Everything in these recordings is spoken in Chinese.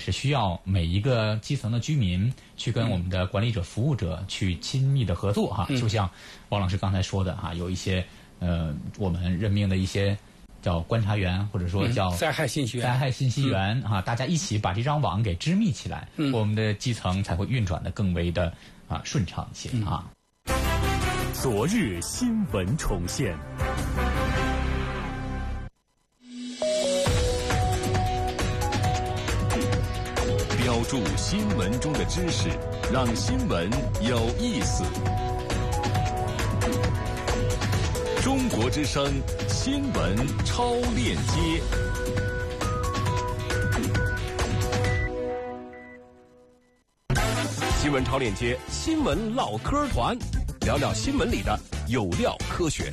是需要每一个基层的居民去跟我们的管理者、服务者去亲密的合作哈。就像王老师刚才说的哈，有一些我们任命的一些叫观察员，或者说叫灾害信息员哈，大家一起把这张网给织密起来，我们的基层才会运转的更为的顺畅一些啊。 昨日新闻重现。标注新闻中的知识，让新闻有意思。中国之声新闻超链接。新闻超链接，新闻唠嗑团，聊聊新闻里的有料科学。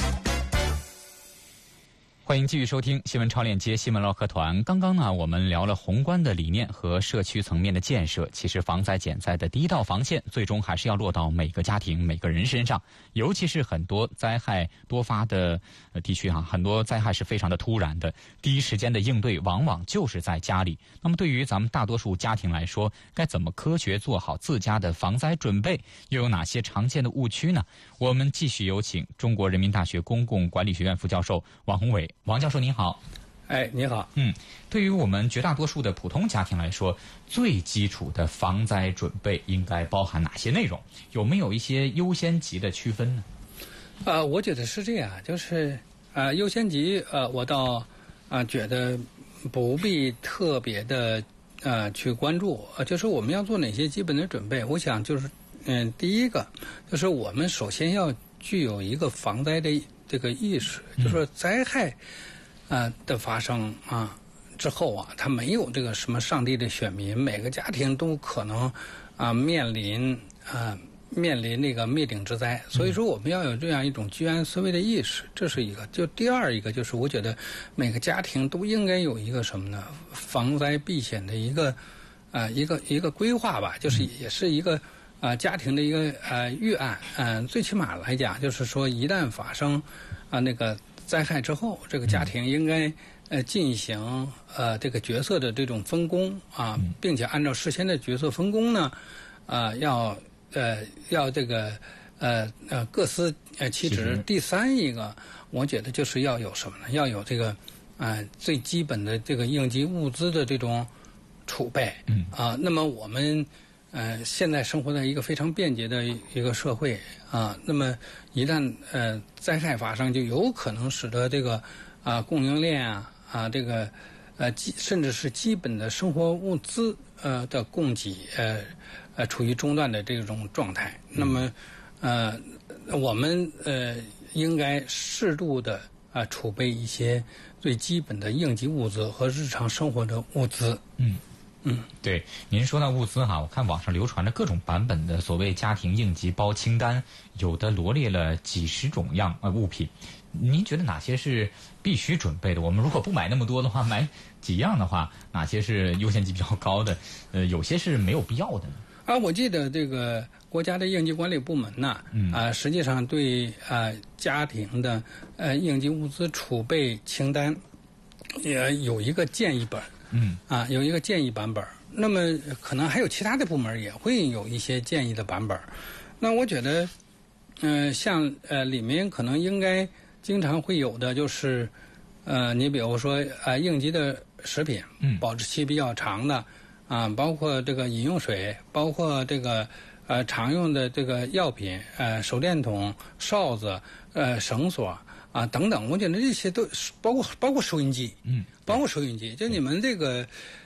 欢迎继续收听新闻超链接新闻唠嗑团。刚刚呢，我们聊了宏观的理念和社区层面的建设。其实防灾减灾的第一道防线，最终还是要落到每个家庭、每个人身上。尤其是很多灾害多发的地区很多灾害是非常的突然的，第一时间的应对往往就是在家里。那么对于咱们大多数家庭来说，该怎么科学做好自家的防灾准备？又有哪些常见的误区呢？我们继续有请中国人民大学公共管理学院副教授王宏伟。王教授您好。 你好。 对于我们绝大多数的普通家庭来说，最基础的防灾准备应该包含哪些内容？有没有一些优先级的区分呢？ 我觉得是这样，就是优先级我倒觉得不必特别的去关注，就是我们要做哪些基本的准备。我想就是第一个就是我们首先要具有一个防灾的这个意识，就是说灾害的发生之后它没有这个什么上帝的选民，每个家庭都可能面临那个灭顶之灾，所以说我们要有这样一种居安思危的意识，这是一个。就第二一个就是我觉得每个家庭都应该有一个什么呢？防灾避险的一个规划吧，就是也是一个家庭的一个预案。最起码来讲，就是说一旦发生那个灾害之后，这个家庭应该进行这个角色的这种分工并且按照事先的角色分工呢，要这个各司其职。第三一个，我觉得就是要有什么呢？要有这个最基本的这个应急物资的这种储备。那么我们现在生活在一个非常便捷的一个社会那么一旦灾害发生，就有可能使得这个供应链这个甚至是基本的生活物资的供给处于中断的这种状态。那么我们应该适度的储备一些最基本的应急物资和日常生活的物资。 对，您说到物资我看网上流传着各种版本的所谓家庭应急包清单，有的罗列了几十种物品。您觉得哪些是必须准备的？我们如果不买那么多的话，买几样的话，哪些是优先级比较高的？有些是没有必要的呢？ 我记得这个国家的应急管理部门实际上对家庭的应急物资储备清单也有一个建议本。有一个建议版本。那么可能还有其他的部门也会有一些建议的版本。那我觉得像里面可能应该经常会有的就是你比如说应急的食品，保质期比较长的包括这个饮用水，包括这个常用的这个药品，手电筒、哨子、绳索等等。我觉得这些都包括收音机，包括收音机。就你们这个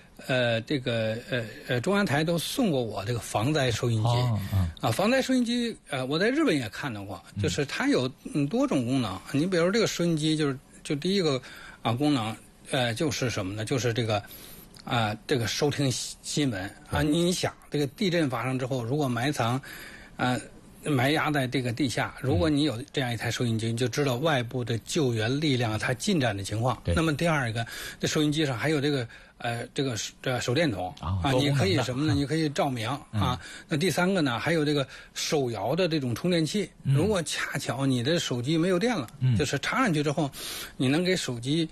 中央台都送过我这个防灾收音机防灾收音机我在日本也看到过，就是它有多种功能。你比如这个收音机就第一个功能就是什么呢？就是这个这个收听新闻你想这个地震发生之后，如果埋压在这个地下，如果你有这样一台收音机，你就知道外部的救援力量它进展的情况。那么第二个，这收音机上还有这个手电筒你可以什么呢？你可以照明那第三个呢，还有这个手摇的这种充电器。如果恰巧你的手机没有电了，就是插上去之后，你能给手机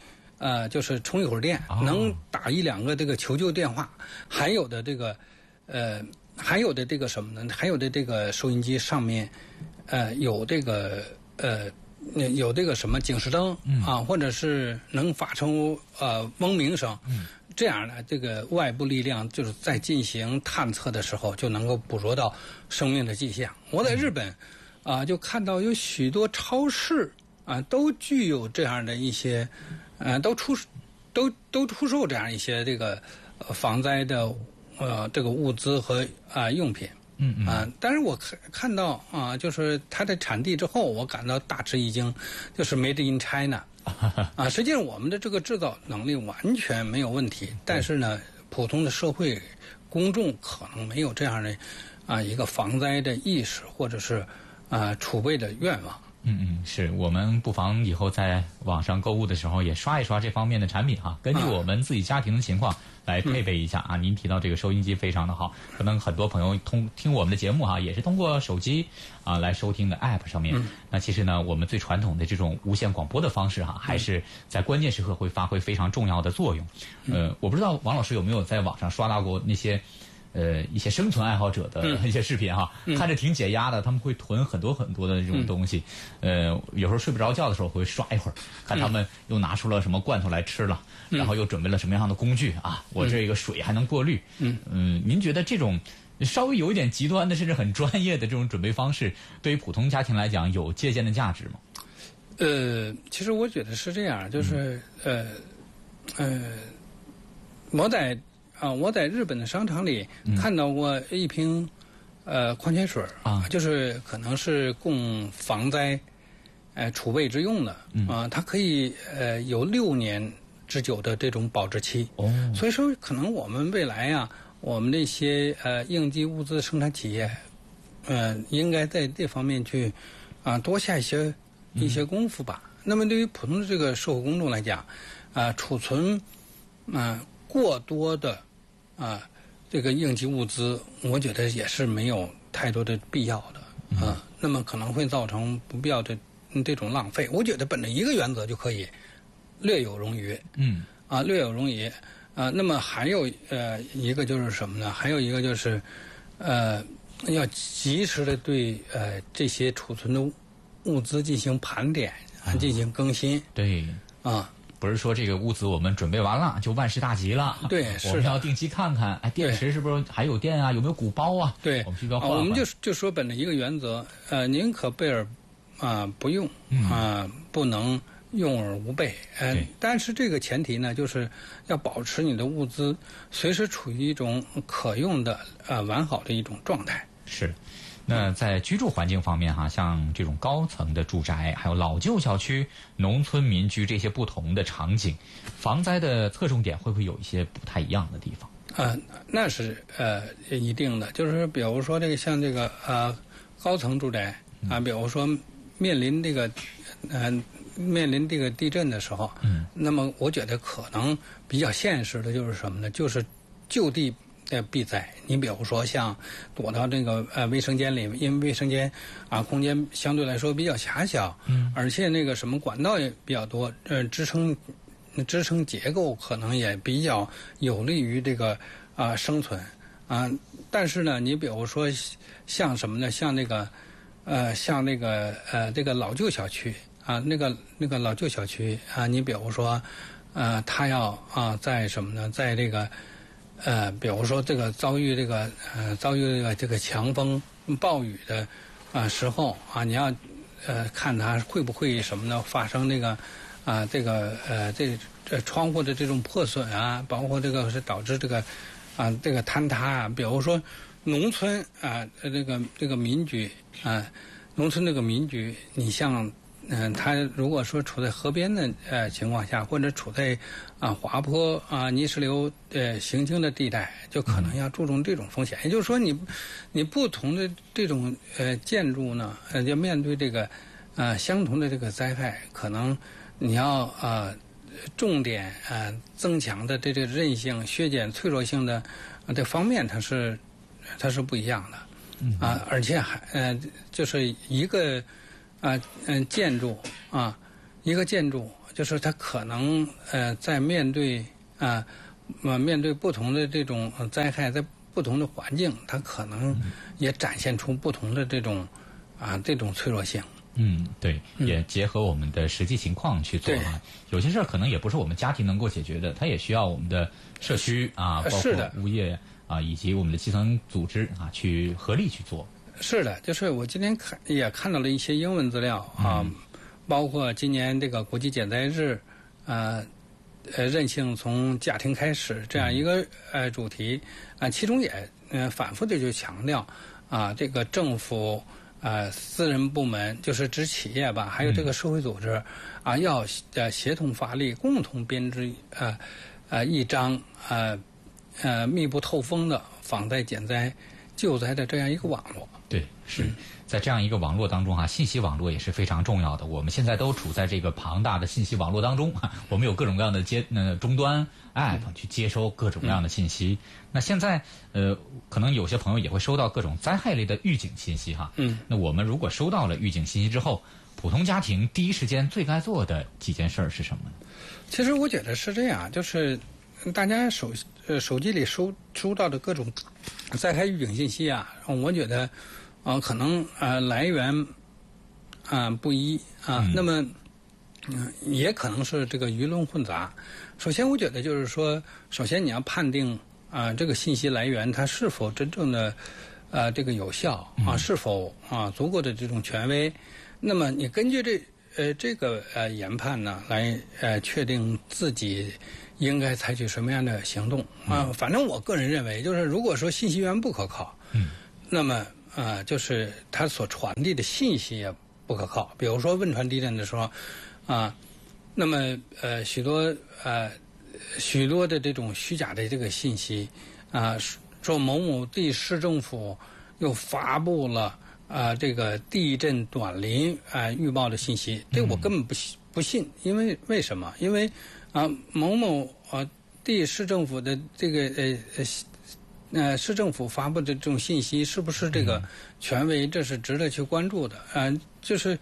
就是充一会儿电，能打1-2个这个求救电话，还有的这个什么呢？还有的这个收音机上面有这个有这个什么警示灯啊，或者是能发出嗡鸣声，这样呢，这个外部力量就是在进行探测的时候就能够捕捉到生命的迹象。我在日本就看到有许多超市都具有这样的一些都出售这样一些这个防灾的这个物资和用品。但是我看到就是它的产地之后，我感到大吃一惊，就是 Made in China 实际上我们的这个制造能力完全没有问题，但是呢，普通的社会公众可能没有这样的一个防灾的意识，或者是储备的愿望。 是我们不妨以后在网上购物的时候也刷一刷这方面的产品哈，根据我们自己家庭的情况来配备一下您提到这个收音机非常的好，可能很多朋友听我们的节目也是通过手机来收听的 App 上面。那其实呢，我们最传统的这种无线广播的方式还是在关键时刻会发挥非常重要的作用。我不知道王老师有没有在网上刷到过那些一些生存爱好者的一些视频看着挺解压的，他们会囤很多很多的这种东西。有时候睡不着觉的时候会刷一会儿，看他们又拿出了什么罐头来吃了，然后又准备了什么样的工具我这个水还能过滤。您觉得这种稍微有一点极端的，甚至很专业的这种准备方式，对于普通家庭来讲有借鉴的价值吗？ 其实我觉得是这样，就是我在日本的商场里看到过一瓶矿泉水就是可能是供防灾储备之用的它可以有6年之久的这种保质期。所以说可能我们未来我们这些应急物资生产企业应该在这方面去多下一些功夫吧。那么对于普通的这个社会公众来讲储存过多的这个应急物资，我觉得也是没有太多的必要的那么可能会造成不必要的这种浪费。我觉得本着一个原则就可以略有冗余。略有冗余那么还有一个就是什么呢？还有一个就是要及时的对这些储存的物资进行盘点进行更新。 对不是说这个物资我们准备完了就万事大吉了。 对，是我们要定期看看电池是不是还有电有没有鼓包对， 我们需要换换。 我们就说本着一个原则宁可备而不用不能用而无备。但是这个前提呢，就是要保持你的物资随时处于一种可用的完好的一种状态。 是。那在居住环境方面像这种高层的住宅，还有老旧小区、农村民居这些不同的场景，防灾的侧重点会不会有一些不太一样的地方？ 那是一定的。就是比如说这个像这个高层住宅比如说面临这个地震的时候，那么我觉得可能比较现实的就是什么呢？就是就地避灾。你比如说像躲到这个卫生间里，因为卫生间空间相对来说比较狭小，而且那个什么管道也比较多，支撑结构可能也比较有利于这个生存但是呢，你比如说像什么呢？像那个这个老旧小区那个老旧小区你比如说它要在什么呢？在这个比如说这个遭遇这个强风暴雨的时候你要看它会不会什么呢？发生这个这窗户的这种破损包括这个是导致这个这个坍塌比如说农村这个民居农村这个民居，你像它如果说处在河边的情况下，或者处在滑坡泥石流行经的地带，就可能要注重这种风险。也就是说你不同的这种建筑呢要面对这个相同的这个灾害，可能你要重点增强的这个韧性，削减脆弱性的这方面，它是不一样的而且就是一个建筑一个建筑就是他可能在面对面对不同的这种灾害，在不同的环境，他可能也展现出不同的这种脆弱性。 对，也结合我们的实际情况去做啊。有些事儿可能也不是我们家庭能够解决的，它也需要我们的社区包括物业以及我们的基层组织去合力去做。 是的，就是我今天也看到了一些英文资料包括今年这个国际减灾日韧性从家庭开始这样一个主题其中也反复的就强调这个政府私人部门就是指企业吧，还有这个社会组织要协同发力，共同编织一张密不透风的防灾减灾救灾的这样一个网络。 对，是在这样一个网络当中信息网络也是非常重要的。我们现在都处在这个庞大的信息网络当中我们有各种各样的终端 app 去接收各种各样的信息。那现在可能有些朋友也会收到各种灾害类的预警信息那我们如果收到了预警信息之后，普通家庭第一时间最该做的几件事是什么呢？ 其实我觉得是这样，就是大家手机里收到的各种灾害预警信息我觉得可能来源不一那么也可能是这个鱼龙混杂。首先我觉得就是说，首先你要判定这个信息来源它是否真正的这个有效是否足够的这种权威。那么你根据这个研判呢来确定自己应该采取什么样的行动反正我个人认为，就是如果说信息源不可靠那么就是它所传递的信息也不可靠。比如说汶川地震的时候那么许多的这种虚假的这个信息说某某地市政府又发布了这个地震短临预报的信息，这我根本不信。因为为什么？因为某某地市政府的这个市政府发布的这种信息是不是这个权威，这是值得去关注的。就是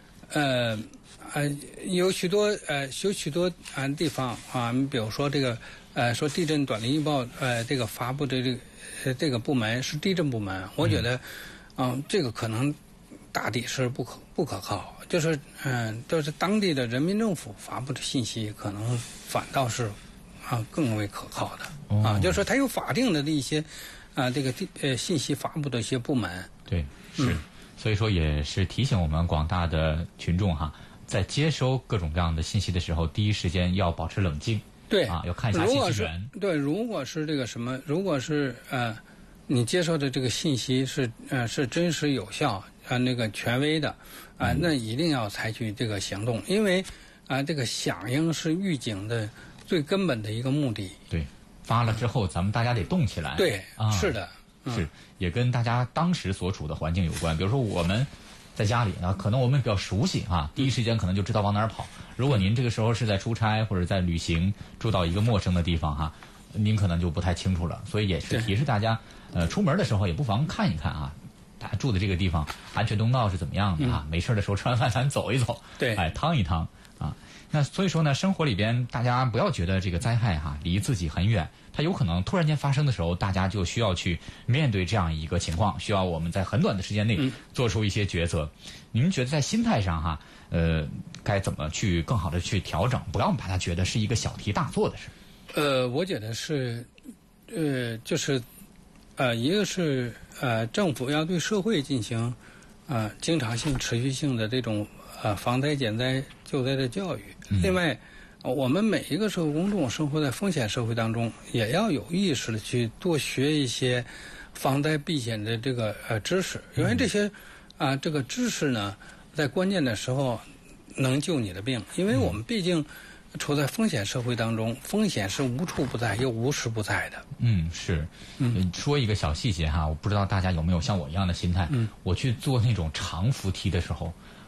有许多地方你比如说这个说地震短临预报这个发布的这个部门是地震部门，我觉得这个可能大抵是不可靠。就是当地的人民政府发布的信息可能反倒是更为可靠的就是说它有法定的一些这个信息发布的一些部门。 对，是所以说也是提醒我们广大的群众在接收各种各样的信息的时候，第一时间要保持冷静。 对要看一下信息源。 对，如果是这个什么，如果是你接受的这个信息是真实有效那个权威的那一定要采取这个行动，因为这个响应是预警的最根本的一个目的。 对，发了之后咱们大家得动起来。 对，是的， 是也跟大家当时所处的环境有关。比如说我们在家里可能我们比较熟悉第一时间可能就知道往哪儿跑。如果您这个时候是在出差或者在旅行，住到一个陌生的地方您可能就不太清楚了。所以也是提示大家出门的时候也不妨看一看大家住的这个地方安全通道是怎么样的没事的时候吃完饭咱走一走， 对， 趟一趟那所以说呢，生活里边大家不要觉得这个灾害离自己很远，它有可能突然间发生的时候，大家就需要去面对这样一个情况，需要我们在很短的时间内做出一些抉择。您觉得在心态上该怎么去更好的去调整，不要把它觉得是一个小题大做的事？ 我觉得是就是一个是政府要对社会进行经常性持续性的这种防灾减灾救灾的教育。另外我们每一个社会公众生活在风险社会当中，也要有意识的去多学一些防灾避险的这个知识，因为这些这个知识呢在关键的时候能救你的病。因为我们毕竟处在风险社会当中，风险是无处不在又无时不在的。 是。说一个小细节我不知道大家有没有像我一样的心态。我去做那种长扶梯的时候，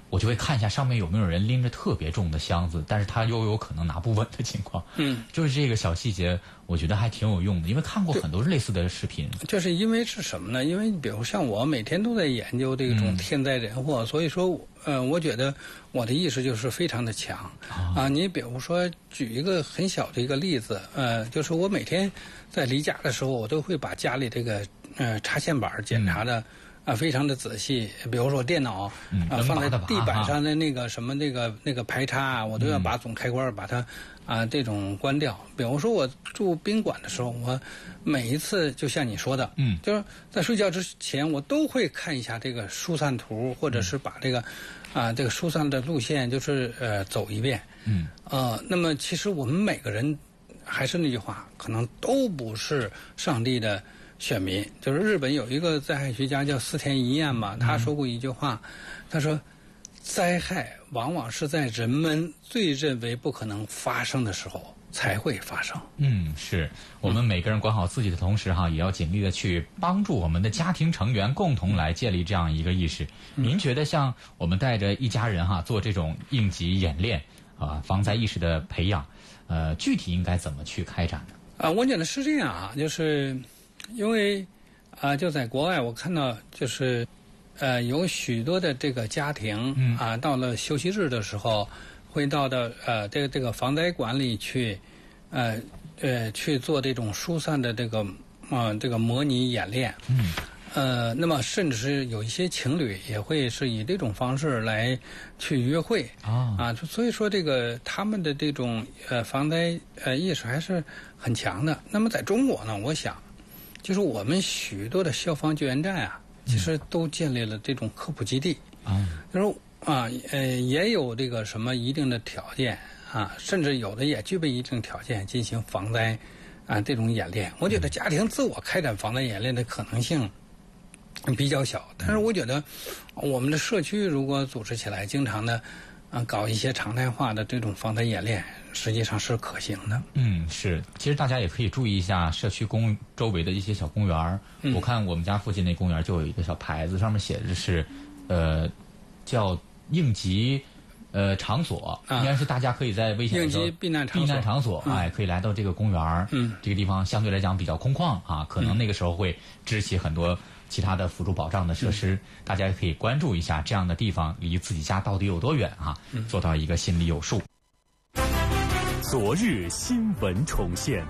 我就会看一下上面有没有人拎着特别重的箱子，但是他又有可能拿不稳的情况。就是这个小细节，我觉得还挺有用的，因为看过很多类似的视频。 就是因为是什么呢？因为比如像我每天都在研究这种天灾人祸，所以说我觉得我的意识就是非常的强啊。你比如说举一个很小的一个例子，就是我每天在离家的时候，我都会把家里这个插线板检查的。非常的仔细，比如说电脑放在地板上的那个什么那个排插，我都要把总开关把它这种关掉。比如说我住宾馆的时候，我每一次就像你说的，就是在睡觉之前，我都会看一下这个疏散图，或者是把这个这个疏散的路线就是走一遍。那么其实我们每个人还是那句话，可能都不是上帝的选民。就是日本有一个灾害学家叫四田一彦嘛，他说过一句话，他说灾害往往是在人们最认为不可能发生的时候才会发生。 是我们每个人管好自己的同时也要尽力的去帮助我们的家庭成员共同来建立这样一个意识。您觉得像我们带着一家人做这种应急演练防灾意识的培养，具体应该怎么去开展呢？ 我觉得是这样就是因为就在国外我看到就是有许多的这个家庭到了休息日的时候会到这个防灾馆里去去做这种疏散的这个模拟演练。那么甚至是有一些情侣也会是以这种方式来去约会所以说这个他们的这种防灾意识还是很强的。那么在中国呢，我想就是我们许多的消防救援站其实都建立了这种科普基地就是也有这个什么一定的条件甚至有的也具备一定条件进行防灾这种演练。我觉得家庭自我开展防灾演练的可能性比较小，但是我觉得我们的社区如果组织起来，经常的搞一些常态化的这种防灾演练，实际上是可行的。 是，其实大家也可以注意一下社区周围的一些小公园。我看我们家附近那公园就有一个小牌子，上面写的是叫应急场所，应该是大家可以在危险的时候应急避难场所可以来到这个公园。这个地方相对来讲比较空旷可能那个时候会支起很多其他的辅助保障的设施，大家可以关注一下这样的地方离自己家到底有多远做到一个心里有数。 昨日新闻重现，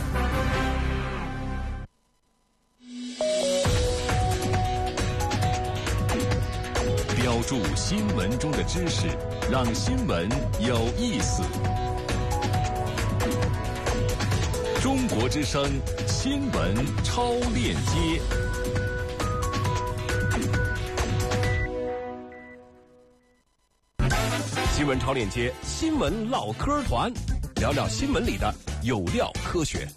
标注新闻中的知识，让新闻有意思。中国之声新闻超链接。新闻超链接，新闻唠嗑团，聊聊新闻里的有料科学。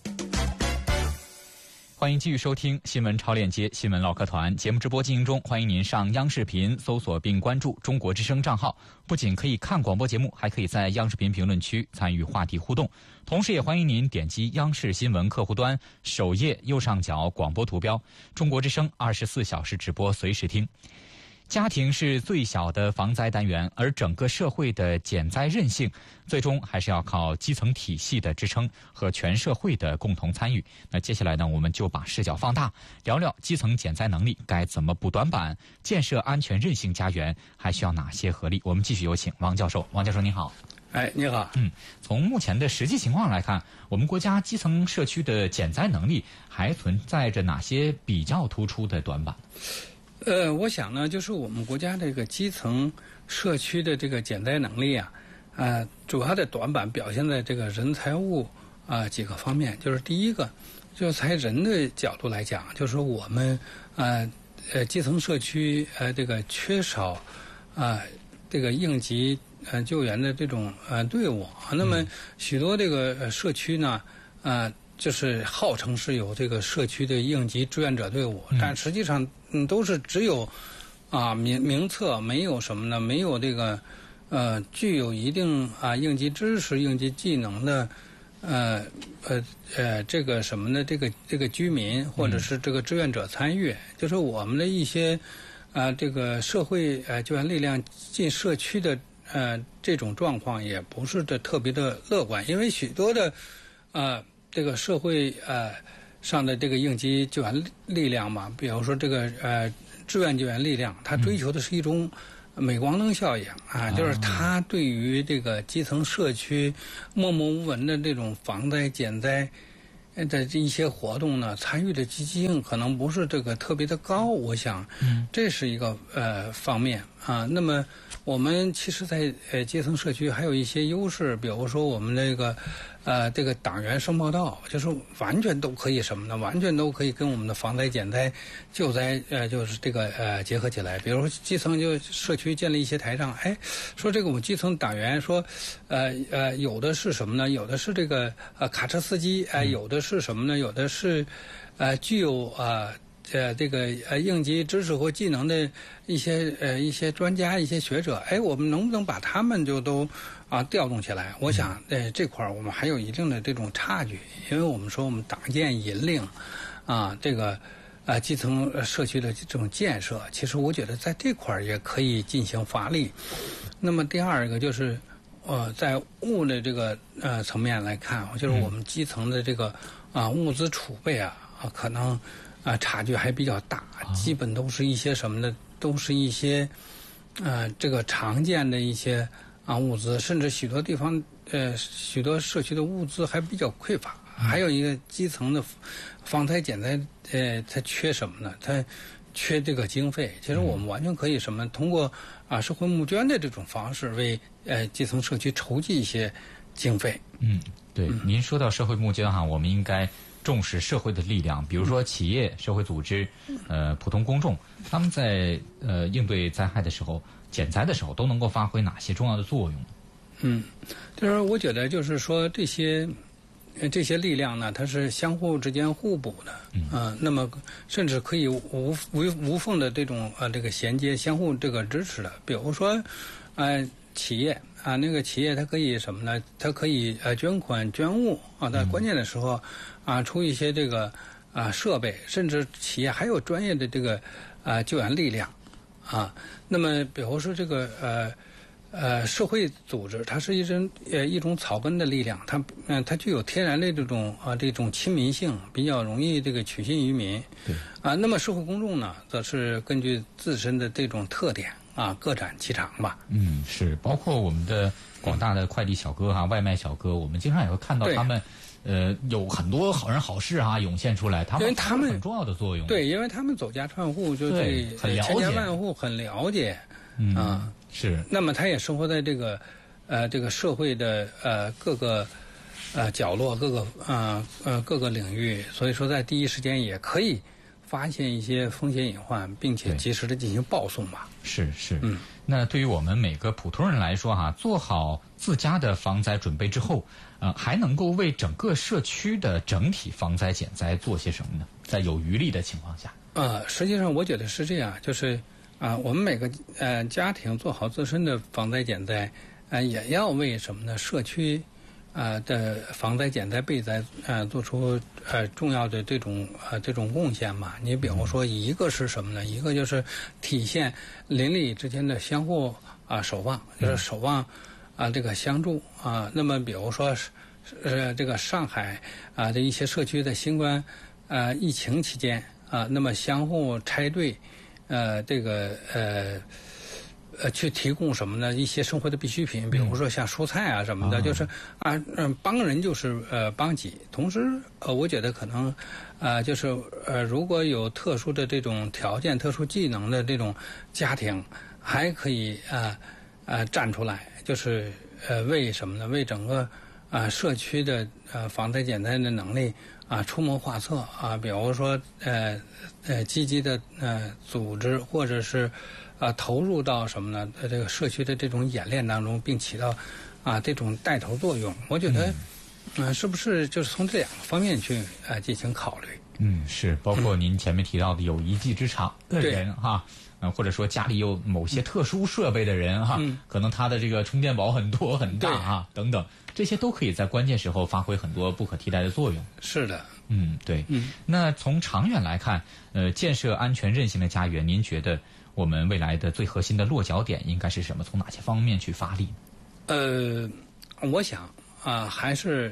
欢迎继续收听新闻超链接新闻唠嗑团节目直播进行中，欢迎您上央视频搜索并关注中国之声账号，不仅可以看广播节目，还可以在央视频评论区参与话题互动，同时也欢迎您点击央视新闻客户端首页右上角广播图标，中国之声24小时直播随时听。家庭是最小的防灾单元，而整个社会的减灾韧性最终还是要靠基层体系的支撑和全社会的共同参与。那接下来呢，我们就把视角放大，聊聊基层减灾能力该怎么补短板，建设安全韧性家园还需要哪些合力。我们继续有请王教授。王教授您好。 你好。 从目前的实际情况来看，我们国家基层社区的减灾能力还存在着哪些比较突出的短板？ 我想呢，就是我们国家这个基层社区的这个减灾能力主要的短板表现在这个人财物几个方面。就是第一个，就是从人的角度来讲，就是我们基层社区这个缺少这个应急救援的这种队伍。那么许多这个社区呢就是号称是有这个社区的应急志愿者队伍，但实际上都是只有名册，没有什么呢？没有这个具有一定应急知识、应急技能的这个什么呢？这个居民或者是这个志愿者参与，就是我们的一些这个社会救援力量进社区的这种状况也不是特别的乐观，因为许多的这个社会上的这个应急救援力量嘛，比如说这个志愿救援力量，它追求的是一种镁光灯效应就是它对于这个基层社区默默无闻的这种防灾减灾的这一些活动呢，参与的积极性可能不是这个特别的高，我想，这是一个方面那么我们其实，在基层社区还有一些优势，比如说我们这个党员申报道，就是完全都可以什么呢？完全都可以跟我们的防灾减灾救灾就是这个结合起来。比如说基层就社区建立一些台账，说这个我们基层党员说有的是什么呢？有的是这个卡车司机有的是什么呢？有的是具有这个应急知识或技能的一些专家、一些学者，我们能不能把他们就都调动起来？我想这块儿我们还有一定的这种差距，因为我们说我们党建引领这个基层社区的这种建设，其实我觉得在这块儿也可以进行发力。那么第二个就是在物的这个层面来看，就是我们基层的这个物资储备可能差距还比较大，基本都是一些什么呢？都是一些这个常见的一些物资，甚至许多地方许多社区的物资还比较匮乏。还有一个基层的防灾减灾它缺什么呢？它缺这个经费。其实我们完全可以什么？通过社会募捐的这种方式为基层社区筹集一些经费。 对，您说到社会募捐我们应该重视社会的力量，比如说企业、社会组织、普通公众，他们在应对灾害的时候、减灾的时候，都能够发挥哪些重要的作用？ 就是我觉得，就是说这些力量呢，它是相互之间互补的，那么甚至可以无缝的这种这个衔接、相互这个支持的。比如说，企业那个企业它可以什么呢？它可以捐款捐物在关键的时候出一些这个设备，甚至企业还有专业的这个救援力量那么比如说这个社会组织，它是一种草根的力量，它具有天然的这种亲民性，比较容易这个取信于民。 对那么社会公众呢，则是根据自身的这种特点各展其长吧。 是，包括我们的广大的快递小哥外卖小哥，我们经常也会看到他们有很多好人好事涌现出来，他们很重要的作用。 对，因为他们走家串户，就对千家万户很了解。 是。 那么他也生活在这个社会的各个角落、各个领域，所以说在第一时间也可以发现一些风险隐患，并且及时的进行报送吧。 是。那对于我们每个普通人来说做好自家的防灾准备之后，还能够为整个社区的整体防灾减灾做些什么呢？在有余力的情况下。 实际上我觉得是这样，就是我们每个家庭做好自身的防灾减灾，也要为什么呢？社区的防灾减灾备灾做出重要的这种贡献嘛。你比如说，一个是什么呢？一个就是体现邻里之间的相互守望，就是守望这个相助那么比如说这个上海的一些社区的新冠疫情期间那么相互拆队去提供什么呢？一些生活的必需品，比如说像蔬菜什么的，就是帮人就是帮己。同时我觉得可能就是如果有特殊的这种条件、特殊技能的这种家庭，还可以站出来，就是为什么呢？为整个社区的防灾减灾的能力出谋划策比如说积极的组织或者是投入到什么呢？这个社区的这种演练当中，并起到这种带头作用。我觉得是不是就是从这两个方面去进行考虑？ 是，包括您前面提到的有一技之长的人或者说家里有某些特殊设备的人可能他的这个充电宝很多很大等等，这些都可以在关键时候发挥很多不可替代的作用。 是的。 对。那从长远来看，建设安全韧性的家园，您觉得我们未来的最核心的落脚点应该是什么？从哪些方面去发力？ 我想还是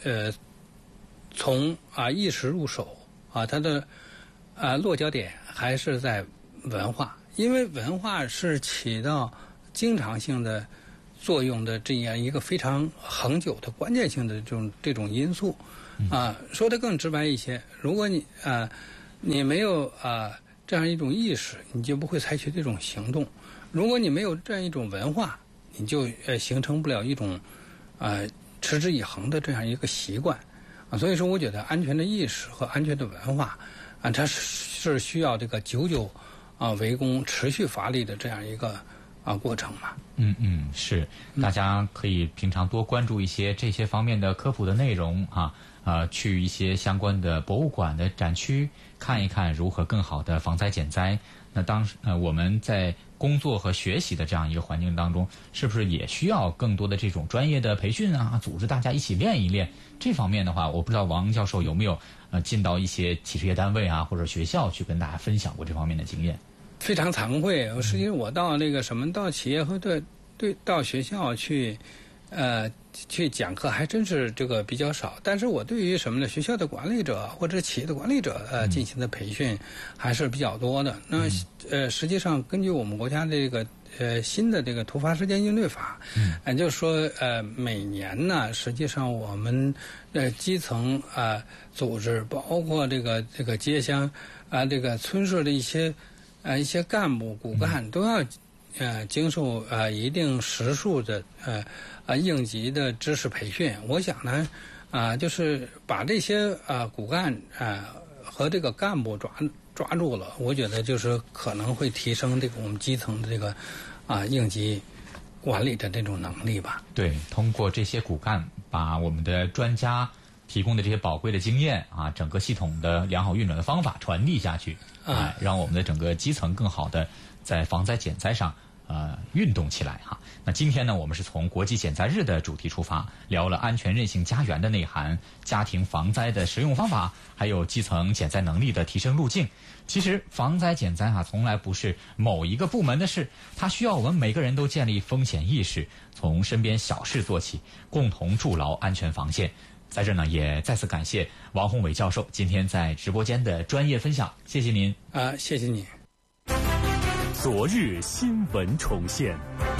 从意识入手它的落脚点还是在文化，因为文化是起到经常性的作用的这样一个非常恒久的关键性的这种因素说得更直白一些，如果你没有这样一种意识，你就不会采取这种行动；如果你没有这样一种文化，你就形成不了一种持之以恒的这样一个习惯所以说，我觉得安全的意识和安全的文化它是需要这个久久为功、持续发力的这样一个过程嘛。 是，大家可以平常多关注一些这些方面的科普的内容去一些相关的博物馆的展区看一看如何更好的防灾减灾。那我们在工作和学习的这样一个环境当中，是不是也需要更多的这种专业的培训组织大家一起练一练？这方面的话，我不知道王教授有没有进到一些企事业单位或者学校去跟大家分享过这方面的经验？ 非常惭愧，实际上我到到企业和到学校去讲课还真是这个比较少，但是我对于学校的管理者或者企业的管理者进行的培训还是比较多的。那实际上根据我们国家这个新的这个突发事件应对法，就是说每年呢，实际上我们基层组织，包括这个街乡这个村市的一些干部骨干都要经受一定时数的应急的知识培训。我想呢就是把这些骨干和这个干部抓住了，我觉得就是可能会提升这个我们基层的这个应急管理的这种能力吧。 对，通过这些骨干把我们的专家提供的这些宝贵的经验整个系统的良好运转的方法传递下去让我们的整个基层更好的在防灾减灾上运动起来那今天呢，我们是从国际减灾日的主题出发，聊了安全韧性家园的内涵、家庭防灾的实用方法，还有基层减灾能力的提升路径。其实防灾减灾从来不是某一个部门的事，它需要我们每个人都建立风险意识，从身边小事做起，共同筑牢安全防线。在这呢，也再次感谢王宏伟教授今天在直播间的专业分享，谢谢您。 谢谢你。 昨日新闻重现，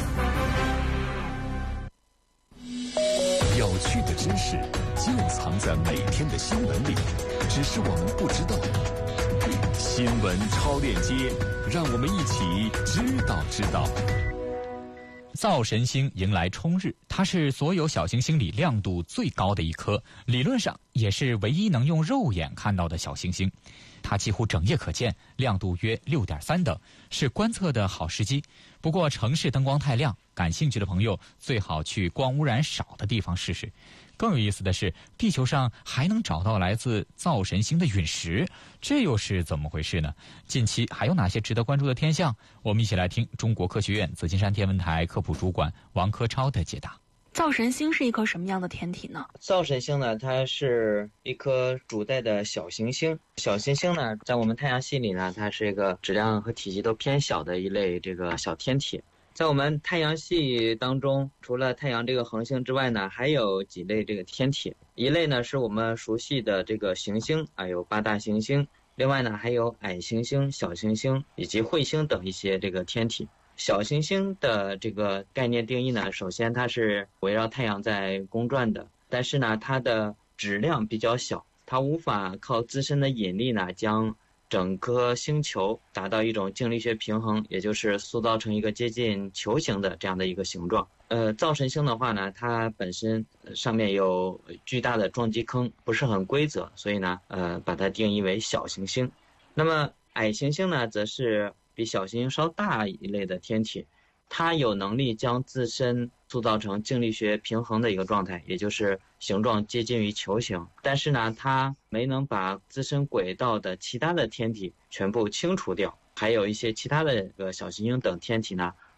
有趣的知识就藏在每天的新闻里，只是我们不知道。新闻超链接，让我们一起知道。 灶神星迎来冲日，它是所有小行星里亮度最高的一颗，理论上也是唯一能用肉眼看到的小行星。它几乎整夜可见，亮度约6.3等，是观测的好时机。不过城市灯光太亮，感兴趣的朋友最好去光污染少的地方试试。更有意思的是，地球上还能找到来自灶神星的陨石，这又是怎么回事呢？近期还有哪些值得关注的天象？我们一起来听中国科学院紫金山天文台科普主管王科超的解答。 灶神星是一颗什么样的天体呢？ 灶神星呢，它是一颗主带的小行星。小行星呢，在我们太阳系里呢，它是一个质量和体积都偏小的一类这个小天体。在我们太阳系当中，除了太阳这个恒星之外呢，还有几类这个天体。一类呢是我们熟悉的这个行星有8大行星。另外呢还有矮行星、小行星以及彗星等一些这个天体。小行星的这个概念定义呢，首先它是围绕太阳在公转的，但是呢它的质量比较小，它无法靠自身的引力呢将整颗星球达到一种静力学平衡，也就是塑造成一个接近球形的这样的一个形状。灶神星的话呢，它本身上面有巨大的撞击坑，不是很规则，所以呢把它定义为小行星。那么矮行星呢，则是比小行星稍大一类的天体，它有能力将自身塑造成静力学平衡的一个状态，也就是形状接近于球形。但是呢，它没能把自身轨道的其他的天体全部清除掉，还有一些其他的小行星等天体呢，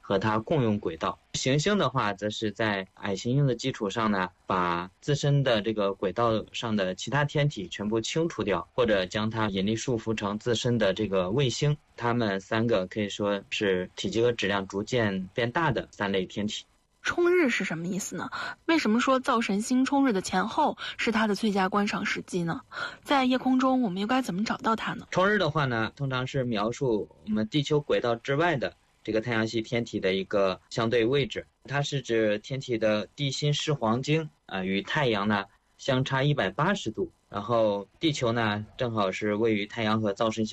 和它共用轨道。行星的话，则是在矮行星的基础上呢，把自身的这个轨道上的其他天体全部清除掉，或者将它引力束缚成自身的这个卫星。它们3个可以说是体积和质量逐渐变大的3类天体。 冲日是什么意思呢？为什么说灶神星冲日的前后是它的最佳观赏时机呢？在夜空中我们又该怎么找到它呢？ 冲日的话呢，通常是描述我们地球轨道之外的这个太阳系天体的一个相对位置，它是指天体的地心视黄经与太阳呢相差180度，然后地球呢正好是位于太阳和灶神星